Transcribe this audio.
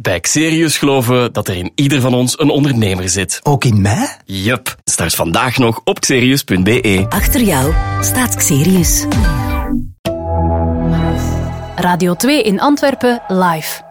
bij Xerius geloven we dat er in ieder van ons een ondernemer zit. Ook in mij? Yup. Start vandaag nog op xerius.be. Achter jou staat Xerius. Radio 2 in Antwerpen live.